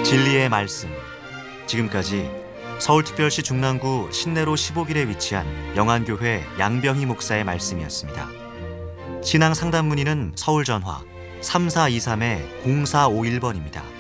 진리의 말씀. 지금까지 서울특별시 중랑구 신내로 15길에 위치한 영안교회 양병희 목사의 말씀이었습니다. 신앙 상담 문의는 서울 전화 3423-0451번입니다.